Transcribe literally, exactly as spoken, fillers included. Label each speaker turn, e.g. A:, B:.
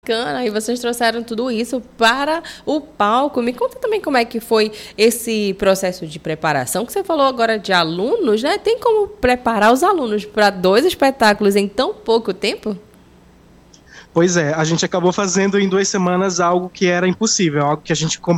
A: Bacana, e vocês trouxeram tudo isso para o palco. Me conta também como é que foi esse processo de preparação, que você falou agora de alunos, né? Tem como preparar os alunos para dois espetáculos em tão pouco tempo?
B: Pois é, a gente acabou fazendo em duas semanas algo que era impossível, algo que a gente